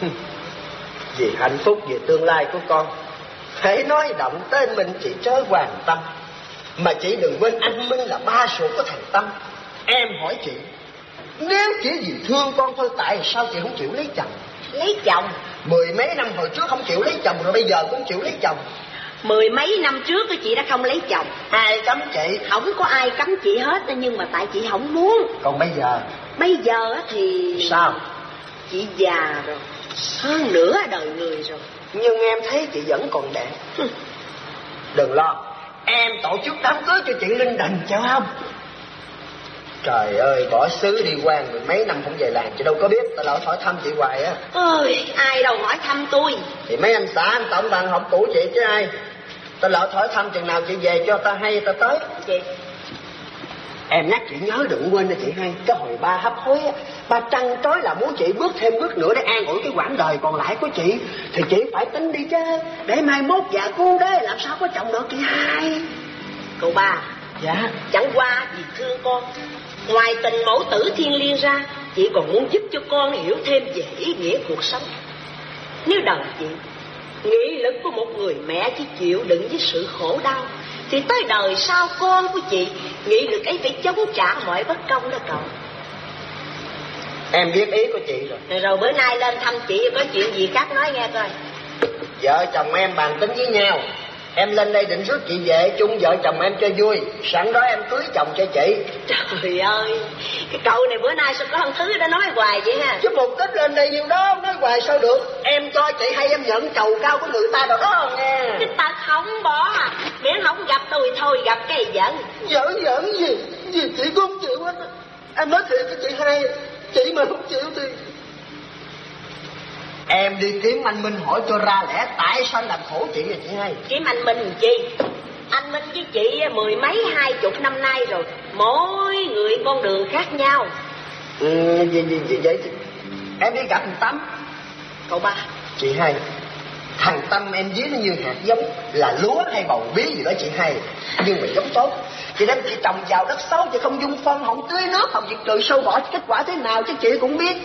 Vì hạnh phúc, vì tương lai của con, hãy nói động tên mình chị chớ Hoàng Tâm. Mà chị đừng quên anh Minh là ba ruột của thằng Tâm. Em hỏi chị, nếu chỉ vì thương con thôi, tại sao chị không chịu lấy chồng? Lấy chồng? Mười mấy năm hồi trước không chịu lấy chồng, rồi bây giờ cũng không chịu lấy chồng. Mười mấy năm trước chị đã không lấy chồng. Ai cấm chị? Không có ai cấm chị hết, nhưng mà tại chị không muốn. Còn bây giờ? Bây giờ thì... Sao? Chị già rồi, hơn nửa đời người rồi. Nhưng em thấy chị vẫn còn đẹp. Đừng lo, em tổ chức đám cưới cho chị Linh Đình chịu không? Trời ơi, bỏ xứ đi quan mười mấy năm không về làng, chị đâu có biết. Ta lỡ hỏi thăm chị hoài á. Ơi, ai đâu hỏi thăm tôi. Thì mấy anh xã, anh tổng đoàn học cũ chị chứ ai. Ta lỡ hỏi thăm chừng nào chị về cho ta hay ta tới. Chị em nhắc chị nhớ đừng quên nha chị hay. Cái hồi ba hấp hối á, ba trăn trối là muốn chị bước thêm bước nữa để an ủi cái quãng đời còn lại của chị. Thì chị phải tính đi chứ, để mai mốt già cu đấy làm sao có chồng được chị hai. Cậu ba. Dạ. Chẳng qua vì thương con, ngoài tình mẫu tử thiêng liêng ra, chị còn muốn giúp cho con hiểu thêm về ý nghĩa cuộc sống. Nếu đời chị, nghị lực của một người mẹ chỉ chịu đựng với sự khổ đau, thì tới đời sau con của chị, nghị lực ấy phải chống trả mọi bất công đó cậu. Em biết ý của chị rồi. Rồi bữa nay lên thăm chị, có chuyện gì khác nói nghe coi. Vợ chồng em bàn tính với nhau, em lên đây định rước chị về chung vợ chồng em cho vui. Sẵn đó em cưới chồng cho chị. Trời ơi, cái cậu này bữa nay sao có một thứ đã nói hoài vậy ha. Chứ mục đích lên đây nhiêu đó nói hoài sao được. Em cho chị hay em nhận trầu cao của người ta rồi đó không nghe. Cái tật không bỏ, miễn không gặp tôi thôi, gặp cái giận. Giỡn gì chị cũng không chịu hết. Em nói thiệt với chị hay, chị mà không chịu thì em đi kiếm anh Minh hỏi cho ra lẽ tại sao anh làm khổ chị vậy chị hay. Kiếm anh Minh chi? Anh Minh với chị mười mấy 20 năm nay rồi, mỗi người con đường khác nhau. Vậy em đi gặp thằng Tâm. Cậu ba. Chị hay, thằng Tâm em ví nó như hạt giống, là lúa hay bầu bí gì đó chị hay. Nhưng mà giống tốt, chị đem chị trồng vào đất xấu, chị không dung phân, không tưới nước, không diệt trừ sâu bọ, kết quả thế nào chứ chị cũng biết.